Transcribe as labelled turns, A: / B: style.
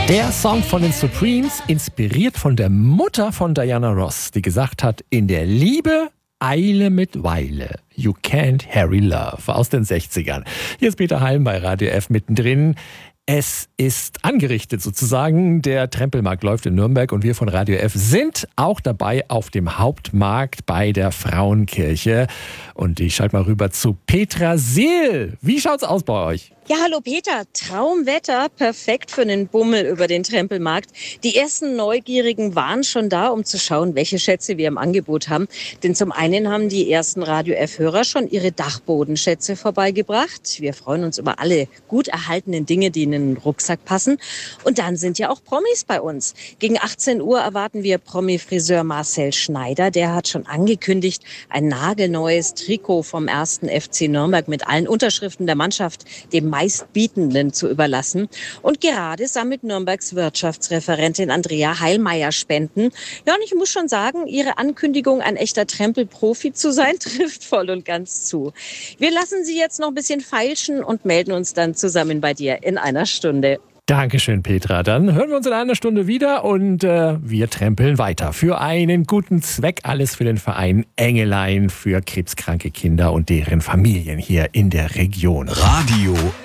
A: Der Song von den Supremes, inspiriert von der Mutter von Diana Ross, die gesagt hat, in der Liebe Eile mit Weile. You can't hurry love. Aus den 60ern. Hier ist Peter Halm bei Radio F mittendrin. Es ist angerichtet sozusagen. Der Trempelmarkt läuft in Nürnberg und wir von Radio F sind auch dabei auf dem Hauptmarkt bei der Frauenkirche. Und ich schalte mal rüber zu Petra Seel. Wie schaut's aus bei euch?
B: Ja, hallo Peter. Traumwetter, perfekt für einen Bummel über den Trempelmarkt. Die ersten Neugierigen waren schon da, um zu schauen, welche Schätze wir im Angebot haben. Denn zum einen haben die ersten Radio F-Hörer schon ihre Dachbodenschätze vorbeigebracht. Wir freuen uns über alle gut erhaltenen Dinge, die in den Rucksack passen. Und dann sind ja auch Promis bei uns. Gegen 18 Uhr erwarten wir Promi-Friseur Marcel Schneider. Der hat schon angekündigt, ein nagelneues Trikot vom 1. FC Nürnberg mit allen Unterschriften der Mannschaft dem Meistbietenden zu überlassen. Und gerade sammelt Nürnbergs Wirtschaftsreferentin Andrea Heilmeier Spenden. Ja, und ich muss schon sagen, ihre Ankündigung, ein echter Trempelprofi zu sein, trifft voll und ganz zu. Wir lassen sie jetzt noch ein bisschen feilschen und melden uns dann zusammen bei dir in einer Stunde.
A: Dankeschön, Petra. Dann hören wir uns in einer Stunde wieder und wir trempeln weiter. Für einen guten Zweck, alles für den Verein Engelein für krebskranke Kinder und deren Familien hier in der Region.
C: Radio